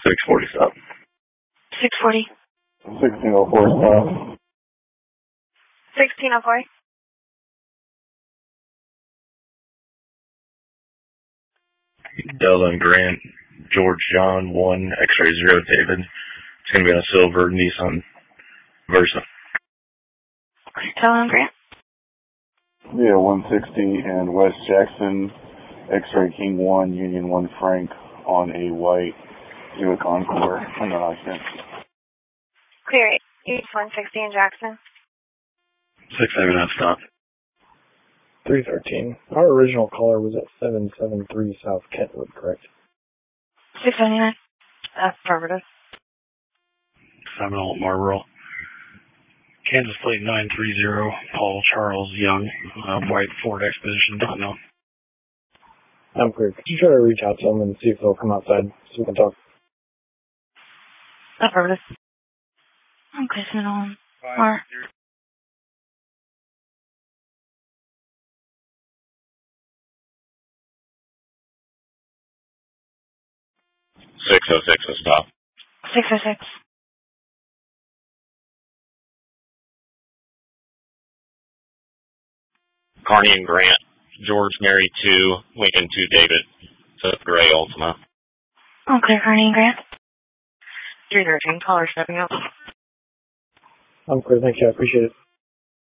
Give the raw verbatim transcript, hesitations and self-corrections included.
six forty stop. six forty. sixteen oh four stop. sixteen oh four. Dylan Grant, George John, one, X-ray zero, David. It's going to be on a silver Nissan Versa. Dylan Grant. Yeah, one sixty and West Jackson, X-ray King one, Union one Frank on a white Buick Encore, under occupant. Clear eight one sixty in Jackson. six seven out stop. three thirteen. Our original caller was at seven seven three South Kentwood, correct? six seventy-nine. Affirmative. Seminole Marlboro. Kansas plate nine three zero, Paul Charles Young, uh, white Ford Expedition, don't know. I'm clear. Could you try to reach out to them and see if they'll come outside so we can talk? Affirmative. I'm kissing on. Or. six oh six will stop. six oh six. Carney and Grant, George Mary two, Lincoln two, David. So gray Ultima. I'm clear, Carney and Grant. three thirteen, caller stepping up. I'm clear, thank you, I appreciate it.